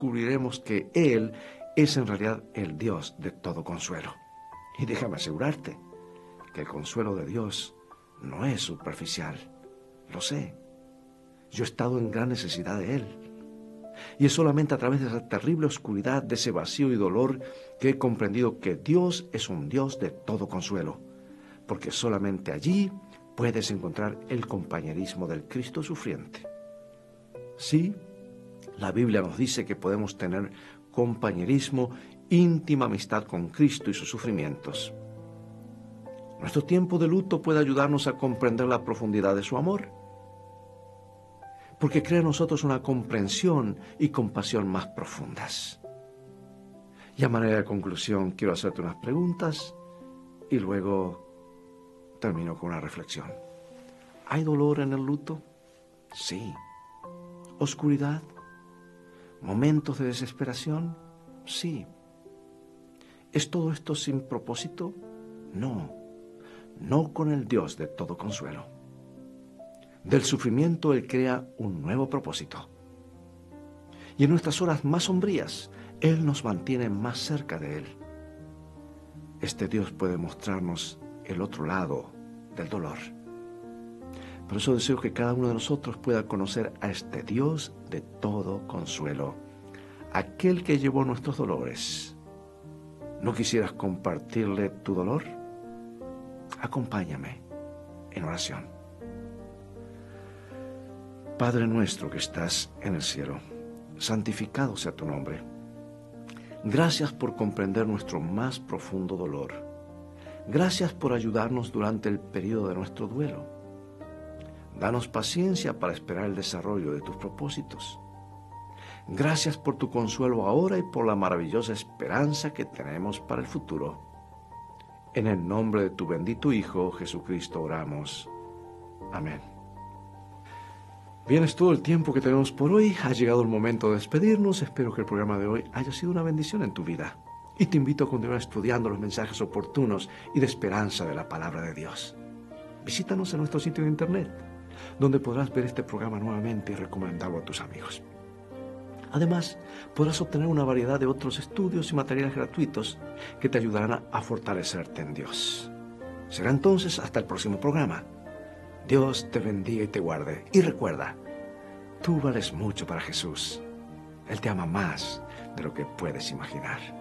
descubriremos que Él es en realidad el Dios de todo consuelo. Y déjame asegurarte que el consuelo de Dios no es superficial. Lo sé. Yo he estado en gran necesidad de Él. Y es solamente a través de esa terrible oscuridad, de ese vacío y dolor, que he comprendido que Dios es un Dios de todo consuelo. Porque solamente allí puedes encontrar el compañerismo del Cristo sufriente. Sí, la Biblia nos dice que podemos tener compañerismo, íntima amistad con Cristo y sus sufrimientos. Nuestro tiempo de luto puede ayudarnos a comprender la profundidad de su amor, porque crea en nosotros una comprensión y compasión más profundas. Y a manera de conclusión, quiero hacerte unas preguntas y luego termino con una reflexión. ¿Hay dolor en el luto? Sí. ¿Oscuridad? ¿Momentos de desesperación? Sí. ¿Es todo esto sin propósito? No. No con el Dios de todo consuelo. Del sufrimiento Él crea un nuevo propósito. Y en nuestras horas más sombrías, Él nos mantiene más cerca de Él. Este Dios puede mostrarnos el otro lado del dolor. Por eso deseo que cada uno de nosotros pueda conocer a este Dios de todo consuelo, aquel que llevó nuestros dolores. ¿No quisieras compartirle tu dolor? Acompáñame en oración. Padre nuestro que estás en el cielo, santificado sea tu nombre. Gracias por comprender nuestro más profundo dolor. Gracias por ayudarnos durante el periodo de nuestro duelo. Danos paciencia para esperar el desarrollo de tus propósitos. Gracias por tu consuelo ahora y por la maravillosa esperanza que tenemos para el futuro. En el nombre de tu bendito Hijo, Jesucristo, oramos. Amén. Bien, es todo el tiempo que tenemos por hoy. Ha llegado el momento de despedirnos. Espero que el programa de hoy haya sido una bendición en tu vida. Y te invito a continuar estudiando los mensajes oportunos y de esperanza de la palabra de Dios. Visítanos en nuestro sitio de internet, donde podrás ver este programa nuevamente y recomendarlo a tus amigos. Además, podrás obtener una variedad de otros estudios y materiales gratuitos que te ayudarán a fortalecerte en Dios. Será entonces hasta el próximo programa. Dios te bendiga y te guarde. Y recuerda, tú vales mucho para Jesús. Él te ama más de lo que puedes imaginar.